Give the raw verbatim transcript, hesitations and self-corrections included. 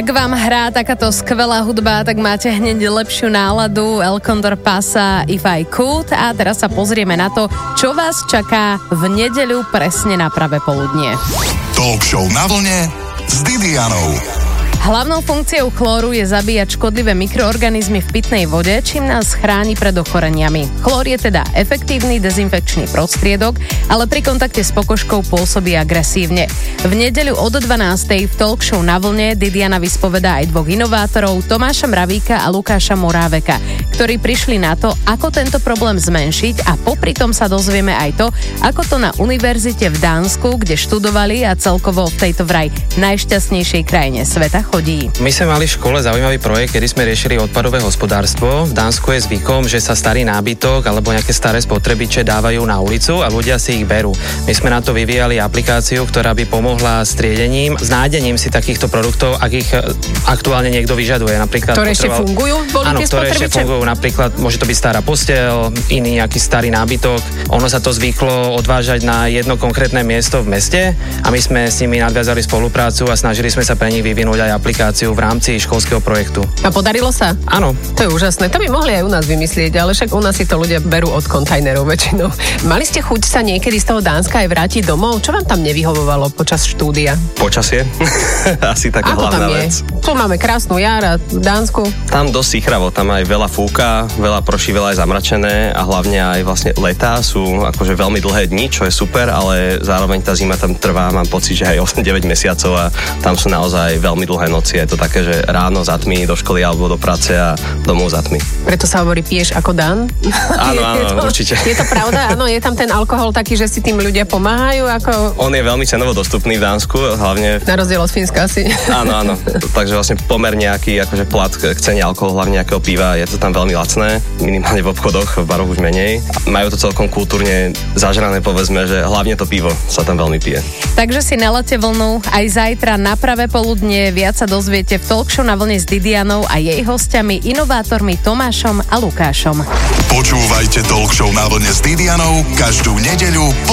vám hrá takáto skvelá hudba, tak máte hneď lepšiu náladu. El Condor Pasa If I Could. A teraz sa pozrieme na to, čo vás čaká v nedeľu presne na pravé poludnie. Talk show na vlne s Didianou. Hlavnou funkciou chlóru je zabíjať škodlivé mikroorganizmy v pitnej vode, čím nás chráni pred ochoreniami. Chlór je teda efektívny dezinfekčný prostriedok, ale pri kontakte s pokožkou pôsobí agresívne. V nedeľu od dvanástej v talk show na vlne Didiana vyspovedá aj dvoch inovátorov, Tomáša Mravíka a Lukáša Moráveka, ktorí prišli na to, ako tento problém zmenšiť, a popri tom sa dozvieme aj to, ako to na univerzite v Dánsku, kde študovali a celkovo v tejto vraj najšťastnejšej krajine sveta chodí. My sme mali v škole zaujímavý projekt, kedy sme riešili odpadové hospodárstvo. V Dánsku je zvykom, že sa starý nábytok alebo nejaké staré spotrebiče dávajú na ulicu a ľudia si ich berú. My sme na to vyvíjali aplikáciu, ktorá by pomohla s triedením, s nájdením si takýchto produktov, ak ich aktuálne niekto vyžaduje. Napríklad ktoré ešte potreboval... fungujú? Boli Áno, tie ktoré ešte spotrebiče? fungujú. Napríklad môže to byť stará posteľ, iný nejaký starý nábytok. Ono sa to zvyklo odvážať na jedno konkrétne miesto v meste a my sme s nimi nadviazali spoluprácu a snažili sme sa pre nich vyvinúť aj aplikáciu v rámci školského projektu. A podarilo sa? Áno. To je úžasné. To by mohli aj u nás vymyslieť, ale však u nás si to ľudia berú od kontajnerov väčšinou. Mali ste chuť sa niekedy z toho Dánska aj vrátiť domov? Čo vám tam nevyhovovalo počas štúdia? Počasie. Asi taká Ako hlavná tam je? vec. Tu máme krásnu jar a v Dánsku. Tam dosť sichravo, tam aj veľa fúka, veľa prší, veľa je zamračené a hlavne aj vlastne letá sú akože veľmi dlhé dni, čo je super, ale zároveň tá zima tam trvá, mám pocit, že aj osem deväť mesiacov a tam sú naozaj veľmi dlhé noci. Je to také, že ráno za tmy do školy alebo do práce a domov za tmy. Preto sa hovorí piješ ako Dan? Áno, áno, je to, určite. Je to pravda? Áno, je tam ten alkohol taký, že si tým ľudia pomáhajú? Ako... On je veľmi cenovo dostupný v Dánsku, hlavne... Na rozdiel od Fínska asi. Áno, áno. Takže vlastne pomer nejaký akože plat k cene alkoholu, hlavne nejakého piva, je to tam veľmi lacné, minimálne v obchodoch, v baroch už menej. Majú to celkom kultúrne zažrané, povedzme, že hlavne to pivo sa tam veľmi pije. Takže si nalete vlnu aj zajtra na pravé poludnie. Viac sa dozviete v talk show na vlne s Didianou a jej hostiami, inovátormi Tomášom a Lukášom. Počúvajte talk show na vlne s Didianou každú nedeľu